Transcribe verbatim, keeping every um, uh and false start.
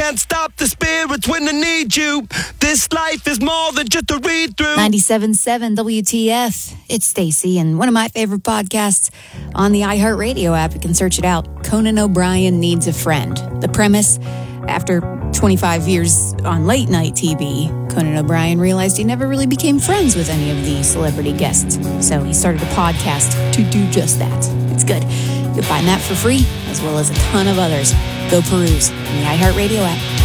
can't stop the spirits when they need you. This life is more than just a read-through. ninety-seven point seven W T F. It's Stacy, and one of my favorite podcasts on the iHeartRadio app. You can search it out. Conan O'Brien Needs a Friend. The premise, after twenty-five years on late night T V, Conan O'Brien realized he never really became friends with any of the celebrity guests. So he started a podcast to do just that. It's good. You'll find that for free, as well as a ton of others. Go peruse in the iHeartRadio app.